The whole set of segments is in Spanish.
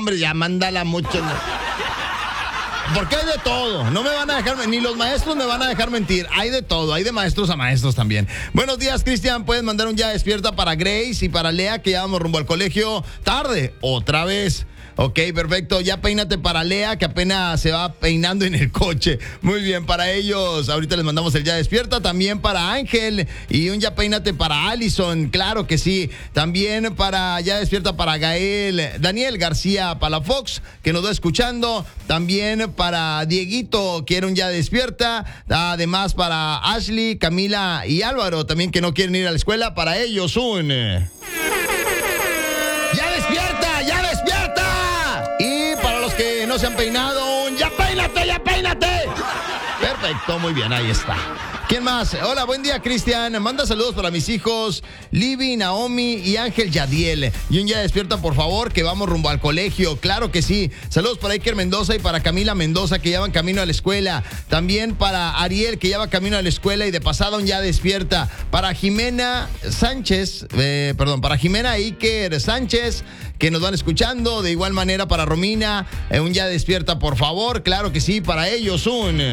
hombre, ya mándala mucho. Porque hay de todo, no me van a dejar, ni los maestros me van a dejar mentir, hay de todo, hay de maestros a maestros también. Buenos días, Cristian, puedes mandar un ya despierta para Grace y para Lea, que ya vamos rumbo al colegio tarde, otra vez. Ok, perfecto, ya peínate para Lea, que apenas se va peinando en el coche. Muy bien, para ellos, ahorita les mandamos el ya despierta, también para Ángel y un ya peínate para Allison, claro que sí. También para ya despierta para Daniel García Palafox, que nos va escuchando. También para Dieguito, quiere un ya despierta. Además para Ashley, Camila y Álvaro, también que no quieren ir a la escuela, para ellos un... ¡Ya despierta! ¡Ya despierta! Y para los que no se han peinado, un ¡ya peínate, ya peínate! Perfecto, muy bien, ahí está. ¿Quién más? Hola, buen día, Cristian. Manda saludos para mis hijos, Libby, Naomi y Ángel Yadiel. Y un ya despierta, por favor, que vamos rumbo al colegio. Claro que sí. Saludos para Iker Mendoza y para Camila Mendoza, que ya van camino a la escuela. También para Ariel, que ya va camino a la escuela y de pasada un ya despierta. Para Jimena Sánchez, para Jimena Iker Sánchez, que nos van escuchando. De igual manera para Romina, un ya despierta, por favor. Claro que sí, para ellos un...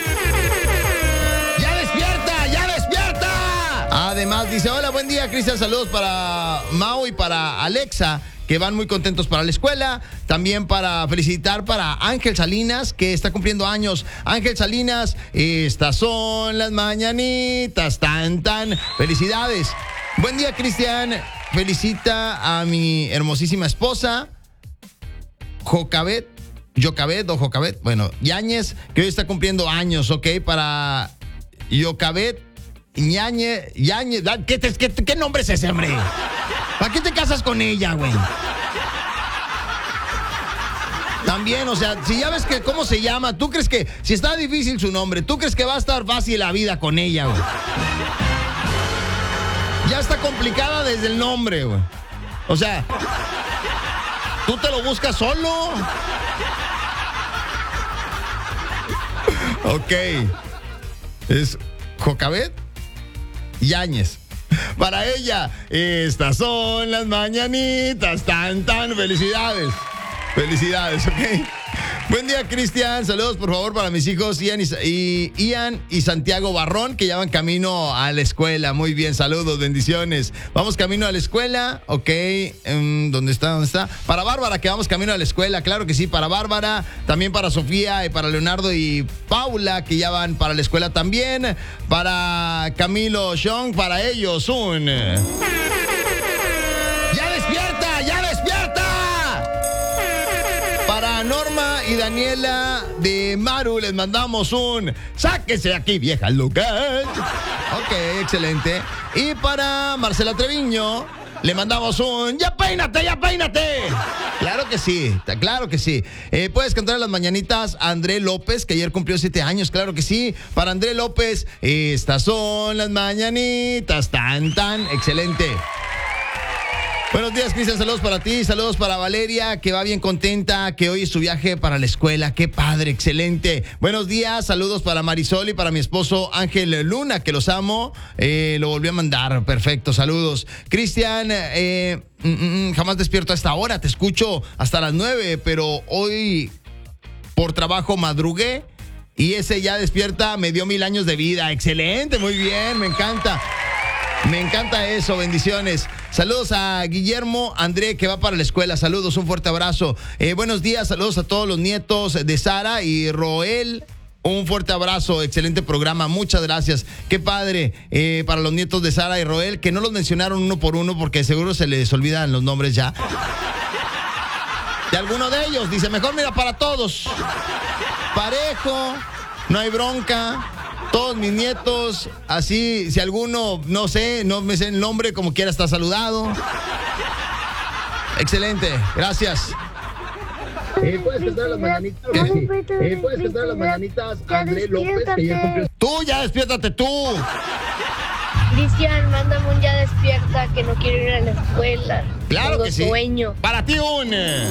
Además dice, hola, buen día, Cristian, saludos para Mau y para Alexa, que van muy contentos para la escuela. También para felicitar para Ángel Salinas, que está cumpliendo años. Ángel Salinas, estas son las mañanitas, tan. Felicidades. Buen día, Cristian. Felicita a mi hermosísima esposa, Jocabet, bueno, Yáñez, que hoy está cumpliendo años, ok, para Jocabet Yañez, ¿qué nombre es ese, hombre? ¿Para qué te casas con ella, güey? También, o sea, si ya ves que cómo se llama, ¿tú crees que, si está difícil su nombre, tú crees que va a estar fácil la vida con ella, güey? Ya está complicada desde el nombre, güey. O sea, ¿tú te lo buscas solo? Ok. Es Jocabet Yáñez. Para ella, estas son las mañanitas, tan. Felicidades. Felicidades, ok. Buen día, Cristian. Saludos, por favor, para mis hijos Ian y Santiago Barrón, que ya van camino a la escuela. Muy bien, saludos, bendiciones. Vamos camino a la escuela, ok. ¿Dónde está? Para Bárbara, que vamos camino a la escuela. Claro que sí, para Bárbara. También para Sofía y para Leonardo y Paula, que ya van para la escuela también. Para Camilo Sean, para ellos un... ¡Ya despierta! ¡Ya despierta! Para Norma y Daniela de Maru les mandamos un sáquese de aquí, vieja loca. Ok, excelente. Y para Marcela Treviño le mandamos un ¡ya peínate, ya peínate! Claro que sí, claro que sí. Puedes cantar las mañanitas a André López, que ayer cumplió 7 años, claro que sí. Para André López, estas son las mañanitas, tan. Excelente. Buenos días, Cristian, saludos para ti, saludos para Valeria, que va bien contenta, que hoy es su viaje para la escuela, qué padre, excelente. Buenos días, saludos para Marisol y para mi esposo Ángel Luna, que los amo, lo volví a mandar, perfecto, saludos. Cristian, jamás despierto a esta hora, te escucho hasta las 9, pero hoy por trabajo madrugué y ese ya despierta me dio 1000 años de vida, excelente, muy bien, me encanta. Me encanta eso, bendiciones. Saludos a Guillermo André, que va para la escuela. Saludos, un fuerte abrazo. Buenos días, saludos a todos los nietos de Sara y Roel. Un fuerte abrazo, excelente programa, muchas gracias. Qué padre para los nietos de Sara y Roel, que no los mencionaron uno por uno porque seguro se les olvidan los nombres ya. De alguno de ellos, dice, mejor mira para todos. Parejo, no hay bronca. Todos mis nietos, así, si alguno, no sé, no me sé el nombre, como quiera está saludado. Excelente, gracias. ¿Puedes cantar las mañanitas? ¿Puedes cantar las mañanitas a André López, que ya cumplió? Tú, ya despiértate tú. Cristian, mándame un ya despierta, que no quiero ir a la escuela. Claro Tengo que sí. sueño. Para ti un...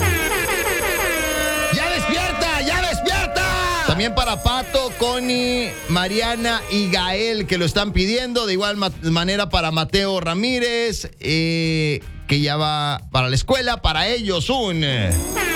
¡Ya despierta! ¡Ya despierta! También para Pato, Connie, Mariana y Gael, que lo están pidiendo. De igual manera para Mateo Ramírez, que ya va para la escuela. Para ellos un...